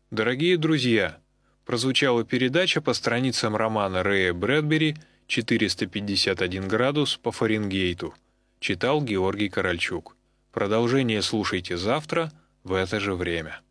Дорогие друзья, прозвучала передача по страницам романа Рэя Брэдбери «451 градус по Фаренгейту». Читал Георгий Корольчук. Продолжение слушайте завтра в это же время.